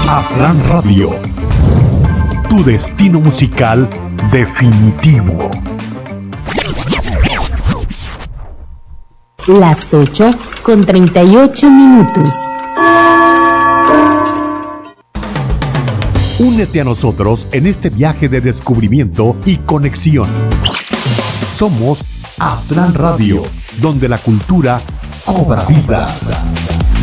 Aztlán Radio, tu destino musical definitivo. Las 8:38. Únete a nosotros en este viaje de descubrimiento y conexión. Somos Aztlán Radio, donde la cultura cobra vida.